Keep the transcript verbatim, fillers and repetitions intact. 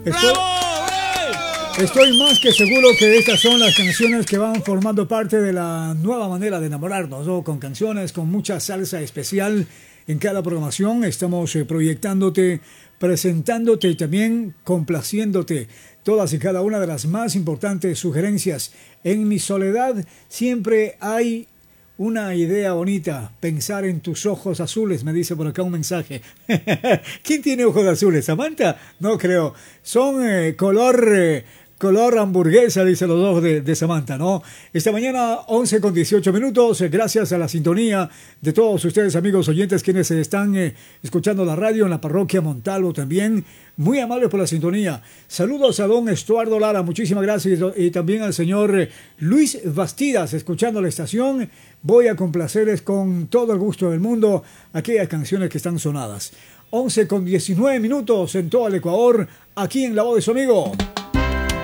Estoy, estoy más que seguro que estas son las canciones que van formando parte de la nueva manera de enamorarnos, ¿no? Con canciones, con mucha salsa especial en cada programación. Estamos eh, proyectándote, presentándote y también complaciéndote todas y cada una de las más importantes sugerencias. En mi soledad siempre hay una idea bonita, pensar en tus ojos azules, me dice por acá un mensaje. ¿Quién tiene ojos azules? ¿Samantha? No creo. Son eh, color... Eh, color hamburguesa, dice los ojos de, de Samantha, ¿no? Esta mañana, once con dieciocho minutos, eh, gracias a la sintonía de todos ustedes, amigos oyentes, quienes están eh, escuchando la radio en la parroquia Montalvo también. Muy amables por la sintonía. Saludos a don Estuardo Lara, muchísimas gracias. Y también al señor eh, Luis Bastidas, escuchando la estación. Voy a complacerles con todo el gusto del mundo aquellas canciones que están sonadas. once con diecinueve minutos en todo el Ecuador, aquí en La Voz de su Amigo.